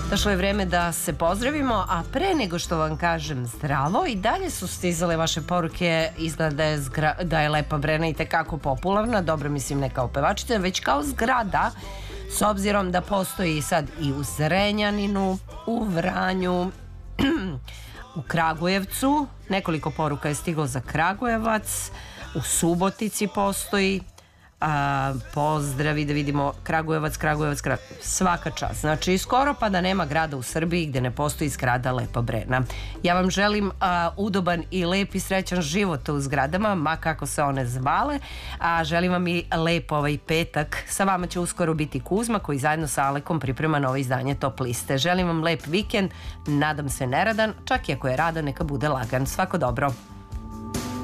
Došlo je vreme da se pozdravimo, a pre nego što vam kažem zdravo, i dalje su stizale vaše poruke. Izgleda da je Lepa Brena i tekako popularna, dobro, mislim, ne kao pevačica, već kao zgrada, s obzirom da postoji sad i u Zrenjaninu, u Vranju, u Kragujevcu. Nekoliko poruka je stiglo za Kragujevac, u Subotici postoji. Pozdravi, da vidimo, Kragujevac, svaka čast. Znači, skoro pa da nema grada u Srbiji gde ne postoji zgrada Lepa Brena. Ja vam želim udoban i lep i srećan život u zgradama, ma kako se one zvale, a želim vam i lep ovaj petak. Sa vama će uskoro biti Kuzma, koji zajedno sa Alekom priprema novo izdanje Top liste. Želim vam lep vikend, nadam se neradan, čak i ako je radan, neka bude lagan. Svako dobro.